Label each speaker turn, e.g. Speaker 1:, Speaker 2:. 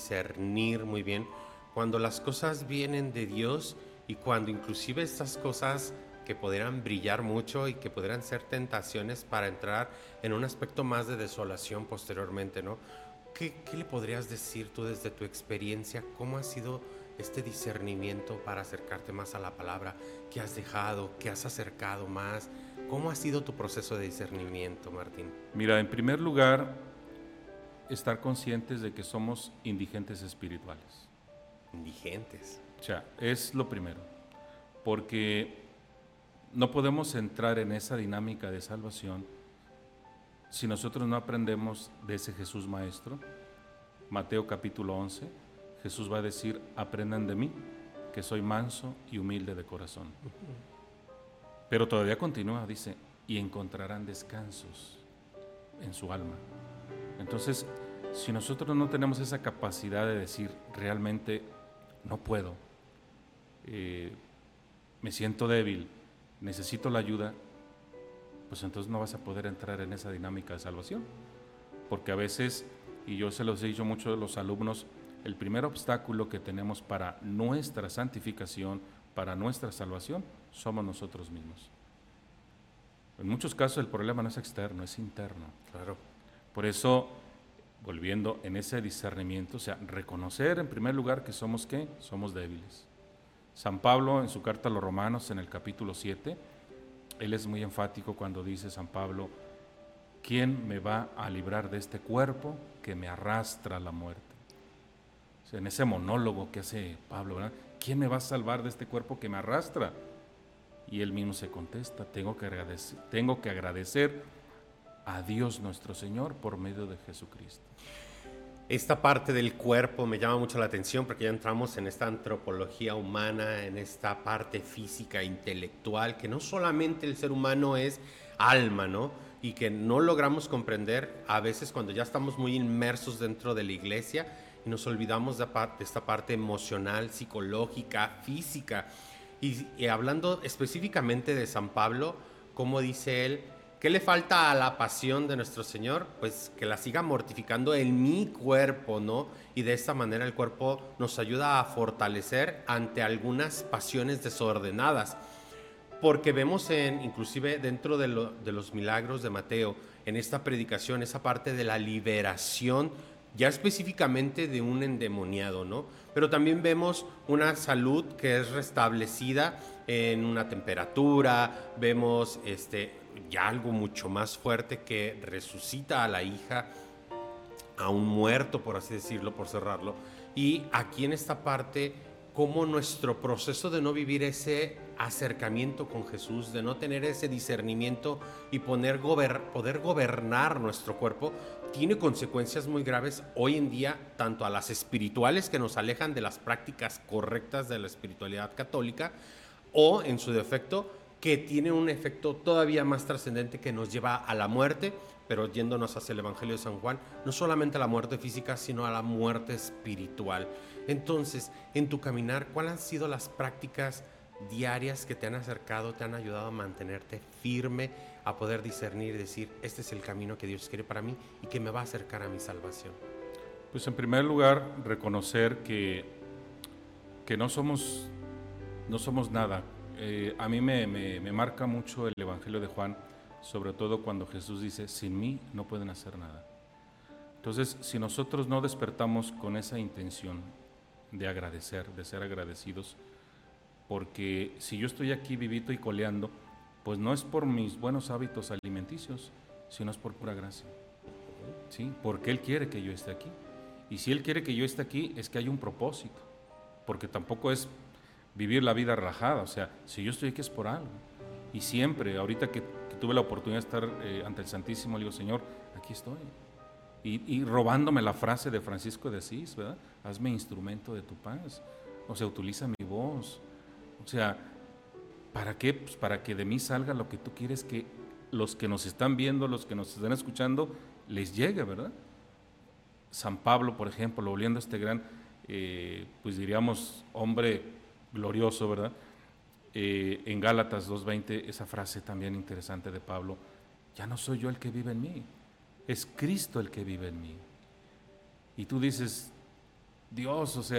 Speaker 1: discernir muy bien cuando las cosas vienen de Dios y cuando inclusive estas cosas que pudieran brillar mucho y que pudieran ser tentaciones para entrar en un aspecto más de desolación posteriormente, ¿no? ¿Qué le podrías decir tú desde tu experiencia? ¿Cómo ha sido este discernimiento para acercarte más a la palabra? ¿Qué has dejado? ¿Qué has acercado más? ¿Cómo ha sido tu proceso de discernimiento, Martín?
Speaker 2: Mira, en primer lugar, estar conscientes de que somos indigentes espirituales.
Speaker 1: Indigentes.
Speaker 2: O sea, es lo primero, porque no podemos entrar en esa dinámica de salvación si nosotros no aprendemos de ese Jesús Maestro. Mateo capítulo 11, Jesús va a decir, aprendan de mí, que soy manso y humilde de corazón. Pero todavía continúa, dice, y encontrarán descansos en su alma. Entonces, si nosotros no tenemos esa capacidad de decir, realmente no puedo, me siento débil, necesito la ayuda, pues entonces no vas a poder entrar en esa dinámica de salvación. Porque a veces, y yo se los he dicho mucho a los alumnos, el primer obstáculo que tenemos para nuestra santificación, para nuestra salvación, somos nosotros mismos. En muchos casos el problema no es externo, es interno.
Speaker 1: Claro.
Speaker 2: Por eso, volviendo en ese discernimiento, o sea, reconocer en primer lugar que somos ¿qué? Somos débiles. San Pablo, en su carta a los Romanos, en el capítulo 7, él es muy enfático cuando dice San Pablo, ¿quién me va a librar de este cuerpo que me arrastra a la muerte? O sea, en ese monólogo que hace Pablo, ¿verdad? ¿Quién me va a salvar de este cuerpo que me arrastra? Y él mismo se contesta, tengo que agradecer a Dios nuestro Señor por medio de Jesucristo.
Speaker 1: Esta parte del cuerpo me llama mucho la atención porque ya entramos en esta antropología humana, en esta parte física, intelectual, que no solamente el ser humano es alma, ¿no? Y que no logramos comprender a veces cuando ya estamos muy inmersos dentro de la iglesia y nos olvidamos de esta parte emocional, psicológica, física. Y hablando específicamente de San Pablo, como dice él, ¿qué le falta a la pasión de nuestro Señor? Pues que la siga mortificando en mi cuerpo, ¿no? Y de esta manera el cuerpo nos ayuda a fortalecer ante algunas pasiones desordenadas. Porque vemos inclusive dentro de los milagros de Mateo, en esta predicación, esa parte de la liberación, ya específicamente de un endemoniado, ¿no? Pero también vemos una salud que es restablecida en una temperatura, vemos ya algo mucho más fuerte que resucita a la hija, a un muerto, por así decirlo, por cerrarlo. Y aquí en esta parte, cómo nuestro proceso de no vivir ese acercamiento con Jesús, de no tener ese discernimiento y poder gobernar nuestro cuerpo, tiene consecuencias muy graves hoy en día, tanto a las espirituales que nos alejan de las prácticas correctas de la espiritualidad católica, o en su defecto, que tiene un efecto todavía más trascendente que nos lleva a la muerte, pero yéndonos hacia el Evangelio de San Juan, no solamente a la muerte física, sino a la muerte espiritual. Entonces, en tu caminar, ¿cuáles han sido las prácticas diarias que te han acercado, te han ayudado a mantenerte firme, a poder discernir y decir, este es el camino que Dios quiere para mí y que me va a acercar a mi salvación?
Speaker 2: Pues en primer lugar, reconocer que no somos nada. A mí me marca mucho el Evangelio de Juan, sobre todo cuando Jesús dice, sin mí no pueden hacer nada. Entonces, si nosotros no despertamos con esa intención de agradecer, de ser agradecidos, porque si yo estoy aquí vivito y coleando, pues no es por mis buenos hábitos alimenticios, sino es por pura gracia. ¿Sí? Porque Él quiere que yo esté aquí. Y si Él quiere que yo esté aquí, es que hay un propósito, porque tampoco es vivir la vida relajada, o sea, si yo estoy aquí es por algo. Y siempre, ahorita que tuve la oportunidad de estar ante el Santísimo, le digo, Señor, aquí estoy. Y robándome la frase de Francisco de Asís, ¿verdad? Hazme instrumento de tu paz. O sea, utiliza mi voz. O sea, ¿para qué? Pues para que de mí salga lo que tú quieres que los que nos están viendo, los que nos están escuchando, les llegue, ¿verdad? San Pablo, por ejemplo, volviendo a este gran, pues diríamos, hombre glorioso, ¿verdad? En Gálatas 2:20, esa frase también interesante de Pablo, ya no soy yo el que vive en mí, es Cristo el que vive en mí. Y tú dices, Dios, o sea,